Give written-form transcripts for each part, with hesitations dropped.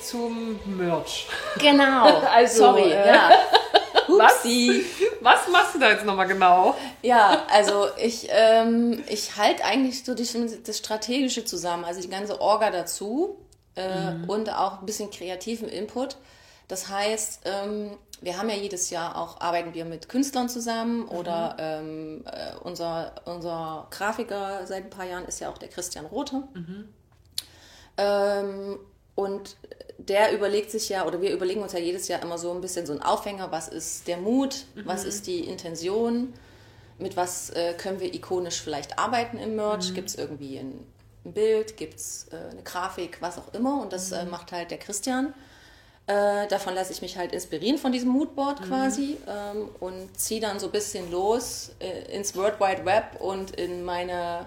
zum Merch. Genau. Also, sorry. Ja. Was machst du da jetzt nochmal genau? Ja, also ich halte eigentlich so das Strategische zusammen, also die ganze Orga dazu und auch ein bisschen kreativen Input. Das heißt, wir haben ja jedes Jahr auch, arbeiten wir mit Künstlern zusammen oder unser Grafiker seit ein paar Jahren ist ja auch der Christian Rothe. Und der überlegt sich ja, oder wir überlegen uns ja jedes Jahr immer so ein bisschen so einen Aufhänger, was ist der Mut, was ist die Intention, mit was können wir ikonisch vielleicht arbeiten im Merch, gibt es irgendwie ein Bild, gibt es eine Grafik, was auch immer und das macht halt der Christian. Davon lasse ich mich halt inspirieren von diesem Moodboard quasi und ziehe dann so ein bisschen los ins World Wide Web und in meine,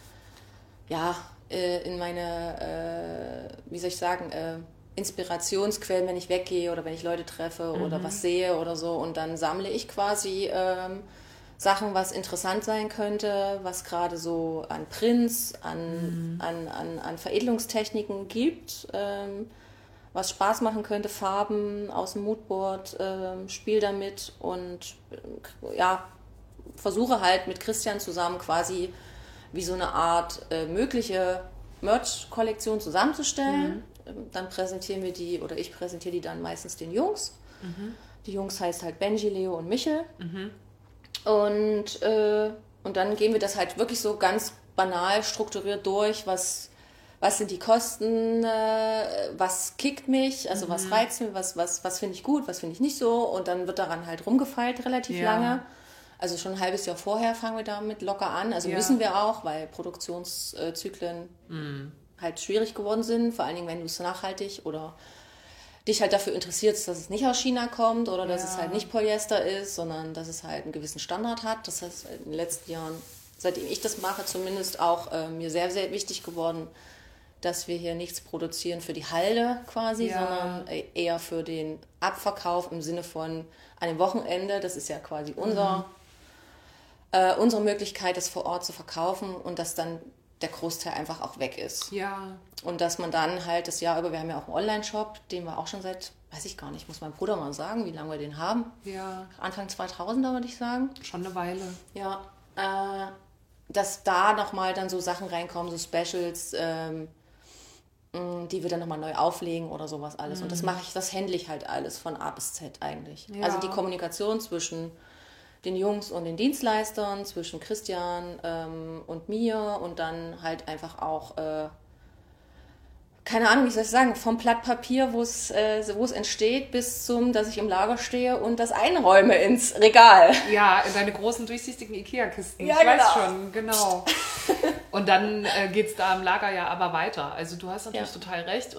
wie soll ich sagen, Inspirationsquellen, wenn ich weggehe oder wenn ich Leute treffe oder was sehe oder so. Und dann sammle ich quasi Sachen, was interessant sein könnte, was gerade so an Prints, an Veredelungstechniken gibt, was Spaß machen könnte, Farben aus dem Moodboard, spiel damit und versuche halt mit Christian zusammen quasi wie so eine Art mögliche Merch-Kollektion zusammenzustellen. Dann präsentieren wir die, oder ich präsentiere die dann meistens den Jungs. Die Jungs heißt halt Benji, Leo und Michel. Und dann gehen wir das halt wirklich so ganz banal strukturiert durch, was sind die Kosten, was kickt mich, also was reizt mich, was finde ich gut, was finde ich nicht so. Und dann wird daran halt rumgefeilt relativ lange. Also schon ein halbes Jahr vorher fangen wir damit locker an. Also müssen wir auch, weil Produktionszyklen halt schwierig geworden sind. Vor allen Dingen, wenn du es nachhaltig oder dich halt dafür interessierst, dass es nicht aus China kommt oder dass es halt nicht Polyester ist, sondern dass es halt einen gewissen Standard hat. Das heißt, in den letzten Jahren, seitdem ich das mache, zumindest auch mir sehr, sehr wichtig geworden, dass wir hier nichts produzieren für die Halde quasi, sondern eher für den Abverkauf im Sinne von an dem Wochenende. Das ist ja quasi unsere Möglichkeit, das vor Ort zu verkaufen und dass dann der Großteil einfach auch weg ist. Ja. Und dass man dann halt das Jahr über, wir haben ja auch einen Online-Shop, den wir auch schon seit, weiß ich gar nicht, muss mein Bruder mal sagen, wie lange wir den haben. Ja. Anfang 2000er würde ich sagen. Schon eine Weile. Ja. Dass da nochmal dann so Sachen reinkommen, so Specials, die wir dann nochmal neu auflegen oder sowas alles. Und das handle ich halt alles von A bis Z eigentlich. Ja. Also die Kommunikation zwischen den Jungs und den Dienstleistern, zwischen Christian und mir und dann halt einfach auch, keine Ahnung, wie soll ich sagen, vom Blatt Papier, wo es entsteht, bis zum, dass ich im Lager stehe und das einräume ins Regal. Ja, in deine großen, durchsichtigen Ikea-Kisten. Ja, ich weiß schon, genau. Und dann geht es da im Lager ja aber weiter. Also du hast natürlich total recht.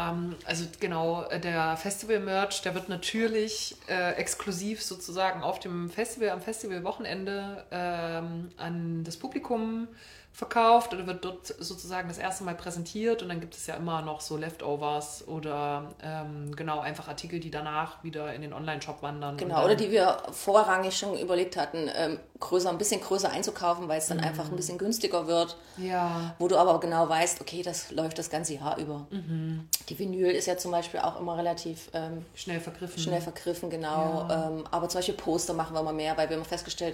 Der Festival-Merch, der wird natürlich exklusiv sozusagen auf dem Festival, am Festivalwochenende an das Publikum verkauft oder wird dort sozusagen das erste Mal präsentiert und dann gibt es ja immer noch so Leftovers oder einfach Artikel, die danach wieder in den Online-Shop wandern. Genau, oder die wir vorrangig schon überlegt hatten, ein bisschen größer einzukaufen, weil es dann einfach ein bisschen günstiger wird. Ja. Wo du aber genau weißt, okay, das läuft das ganze Jahr über. Die Vinyl ist ja zum Beispiel auch immer relativ schnell vergriffen, genau. Ja. Aber zum Beispiel Poster machen wir immer mehr, weil wir haben festgestellt,